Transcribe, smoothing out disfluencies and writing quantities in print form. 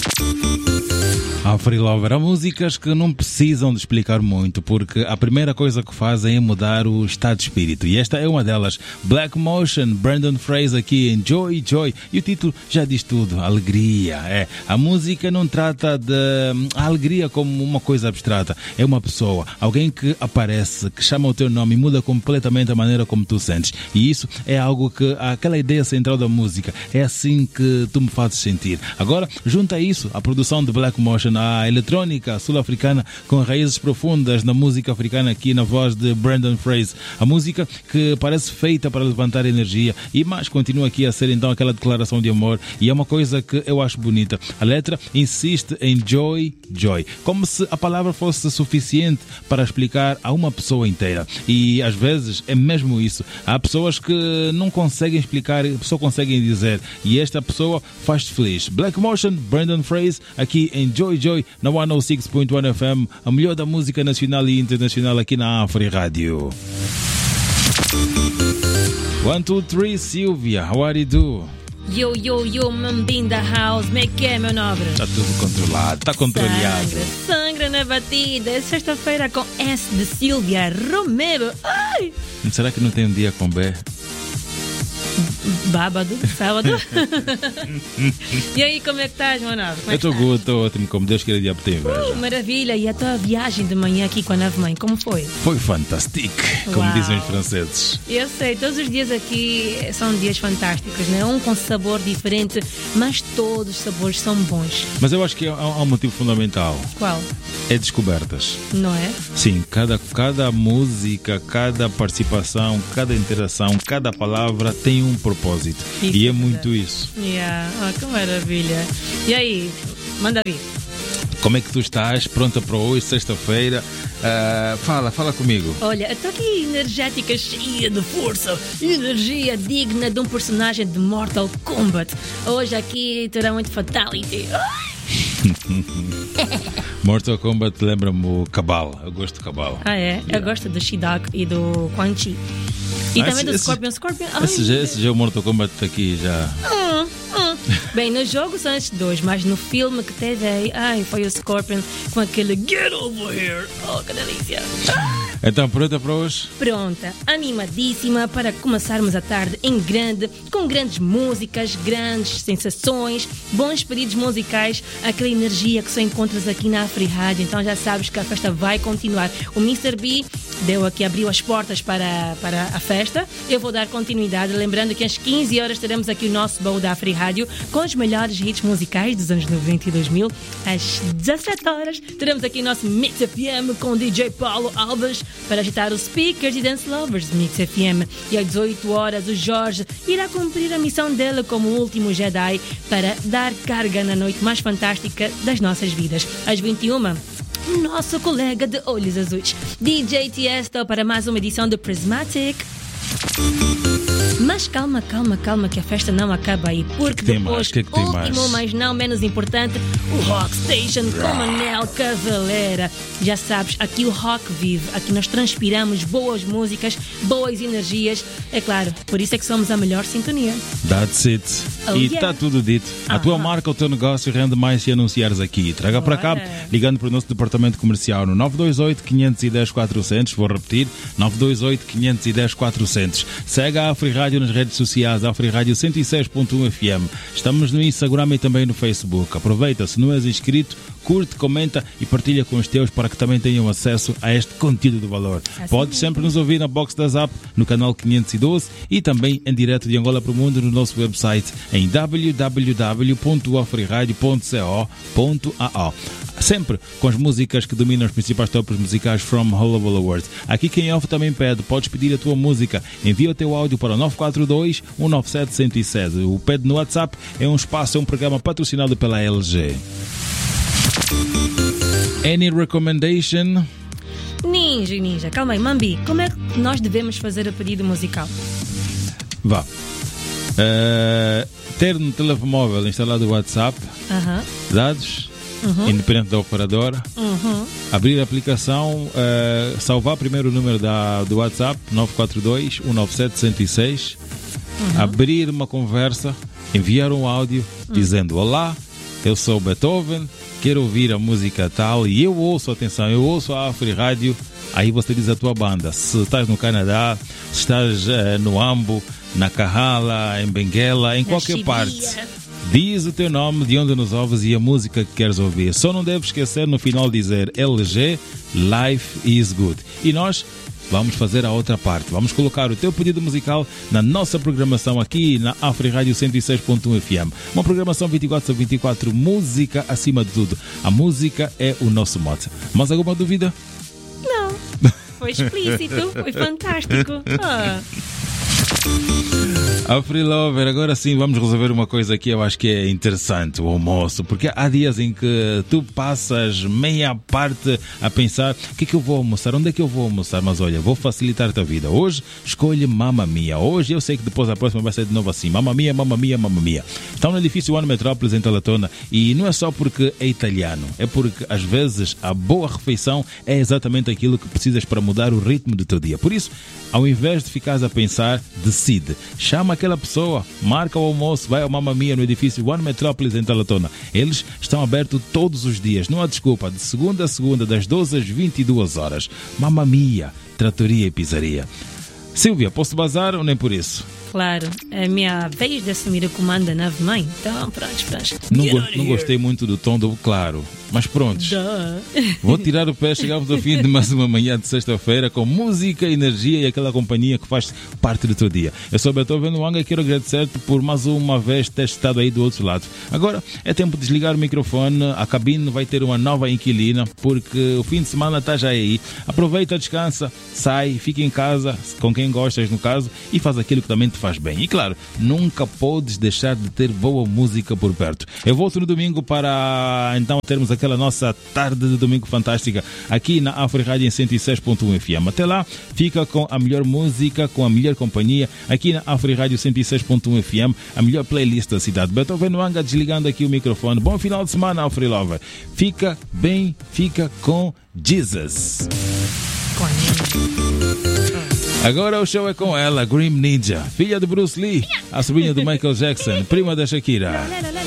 AfriLover, há músicas que não precisam de explicar muito, porque a primeira coisa que fazem é mudar o estado de espírito. E esta é uma delas. Black Motion, Brandon Fraser aqui em Joy Joy. E o título já diz tudo, alegria. A música não trata de a alegria como uma coisa abstrata. É uma pessoa, alguém que aparece, que chama o teu nome e muda completamente a maneira como tu sentes. E isso é algo que, aquela ideia central da música, é assim que tu me fazes sentir. Agora, junta isso, a produção de Black Motion, a eletrônica sul-africana com raízes profundas na música africana aqui na voz de Brandon Fraser. A música que parece feita para levantar energia e mais continua aqui a ser então aquela declaração de amor, e é uma coisa que eu acho bonita. A letra insiste em Joy, Joy, como se a palavra fosse suficiente para explicar a uma pessoa inteira. E às vezes é mesmo isso. Há pessoas que não conseguem explicar, só conseguem dizer, e esta pessoa faz-te feliz. Black Motion, Brandon Fraser aqui em Joy Joy na 106.1 FM, a melhor da música nacional e internacional aqui na Afri Rádio. 1, 2, 3, Silvia, how are you do? Yo, Mambi in the house, como é que é, meu nobre? Está tudo controlado, está controlado. Sangra na batida, é sexta-feira com S de Silvia Romero. Ai! Será que não tem um dia com B? Bábado, sábado. E aí, como é que estás, meu nobre? Eu estou ótimo, como Deus queira, diabo tem inveja. Maravilha, e a tua viagem de manhã aqui com a nave mãe, como foi? Foi fantástico, como dizem os franceses. Eu sei, todos os dias aqui são dias fantásticos, né? Um com sabor diferente, mas todos os sabores são bons. Mas eu acho que há um motivo fundamental. Qual? É descobertas. Não é? Sim, cada música, cada participação, cada interação, cada palavra tem um propósito. Isso e é é muito isso. Que maravilha. E aí, manda vir. Como é que tu estás? Pronta para hoje, sexta-feira? Fala comigo. Olha, estou aqui energética, cheia de força, energia digna de um personagem de Mortal Kombat. Hoje aqui terá muito fatality. Mortal Kombat lembra-me o Cabal. Eu gosto do Cabal. É? Eu gosto do Shidak e do Quan Chi. E também do Scorpion. Esse já é o Mortal Kombat aqui já. Bem, no jogo são estes dois, mas no filme que teve aí, foi o Scorpion com aquele Get over here. Oh, que delícia. Então, pronta para hoje? Pronta, animadíssima para começarmos a tarde em grande, com grandes músicas, grandes sensações, bons pedidos musicais, aquela energia que só encontras aqui na Afri Rádio. Então já sabes que a festa vai continuar. O Mr. B abriu as portas para a festa. Eu vou dar continuidade, lembrando que às 15 horas teremos aqui o nosso baú da Afri Rádio com os melhores hits musicais dos anos 90 e 2000. Às 17 horas teremos aqui o nosso Mix FM com o DJ Paulo Alves para agitar os speakers e dance lovers Mix FM. E às 18 horas o Jorge irá cumprir a missão dele como o último Jedi para dar carga na noite mais fantástica das nossas vidas. Às 21, nosso colega de olhos azuis, DJ Tiesto, para mais uma edição do Prismatic. Mas calma, que a festa não acaba aí, porque tem depois, mais? Mas não menos importante, o Rock Station com Manel Cavalera. Já sabes, aqui o rock vive, aqui nós transpiramos boas músicas, boas energias, é claro, por isso é que somos a melhor sintonia. That's it. E está tudo dito. A tua marca, o teu negócio rende mais se anunciares aqui. Traga para cá, ligando para o nosso departamento comercial no 928-510-400, vou repetir, 928-510-400. Segue a Afri Rádio nas redes sociais, Afri Rádio 106.1 FM. Estamos no Instagram e também no Facebook. Aproveita, se não és inscrito, curte, comenta e partilha com os teus para que também tenham acesso a este conteúdo de valor. Podes sempre nos ouvir na box da Zap, no canal 512 e também em direto de Angola para o mundo no nosso website em www.afriradio.co.ao. Sempre com as músicas que dominam os principais tops musicais from all over the world. Aqui quem ouve também pede, podes pedir a tua música. Envia o teu áudio para o 942-197-107. O pede no WhatsApp é um espaço, é um programa patrocinado pela LG. Any recommendation? Ninja, calma aí, Mambi, como é que nós devemos fazer o pedido musical? Vá. Ter no telemóvel instalado o WhatsApp, dados, independente da operadora, abrir a aplicação, salvar primeiro o número do WhatsApp, 942-197-106, abrir uma conversa, enviar um áudio dizendo olá, eu sou Beethoven, quero ouvir a música tal, e eu ouço, atenção, eu ouço a Afri Rádio, aí você diz a tua banda, se estás no Canadá, se estás no Ambo, na Kahala, em Benguela, em qualquer parte. Diz o teu nome, de onde nos ouves e a música que queres ouvir. Só não deves esquecer no final dizer LG, Life is Good. E nós vamos fazer a outra parte. Vamos colocar o teu pedido musical na nossa programação aqui na Afri Rádio 106.1 FM. Uma programação 24/24, música acima de tudo. A música é o nosso mote. Mais alguma dúvida? Não. Foi explícito, foi fantástico. Afri Lover, agora sim vamos resolver uma coisa que eu acho que é interessante, o almoço, porque há dias em que tu passas meia parte a pensar o que é que eu vou almoçar, onde é que eu vou almoçar, mas olha, vou facilitar-te a vida. Hoje escolhe Mamma Mia. Hoje eu sei que depois a próxima vai ser de novo assim, Mamma Mia, Mamma Mia, Mamma Mia. Está no edifício One Metrópolis em Talatona e não é só porque é italiano, é porque às vezes a boa refeição é exatamente aquilo que precisas para mudar o ritmo do teu dia. Por isso, ao invés de ficares a pensar, decide. Chama aquela pessoa, marca o almoço, vai ao Mamma Mia no edifício One Metrópolis em Talatona. Eles estão abertos todos os dias, não há desculpa, de segunda a segunda, das 12 às 22 horas. Mamma Mia, tratoria e pizzaria. Silvia, posso bazar ou nem por isso? Claro, é a minha vez de assumir o comando da nave mãe. Então, pronto. Não gostei muito do tom do claro, mas pronto. Vou tirar o pé, chegamos ao fim de mais uma manhã de sexta-feira com música, energia e aquela companhia que faz parte do teu dia. Eu sou Beethoven Wanga e quero agradecer-te por mais uma vez ter estado aí do outro lado. Agora é tempo de desligar o microfone, a cabine vai ter uma nova inquilina, porque o fim de semana está já aí. Aproveita, descansa, sai, fica em casa, com quem gostas no caso, e faz aquilo que também te faz bem. E claro, nunca podes deixar de ter boa música por perto. Eu volto no domingo para então termos aquela nossa tarde de domingo fantástica aqui na Afri Rádio em 106.1 FM. Até lá, fica com a melhor música, com a melhor companhia aqui na Afri Rádio 106.1 FM, a melhor playlist da cidade. Beethoven Wanga desligando aqui o microfone. Bom final de semana, Afri Lover. Fica bem, fica com Jesus. Agora o show é com ela, Grim Ninja, filha de Bruce Lee, a sobrinha do Michael Jackson, prima da Shakira.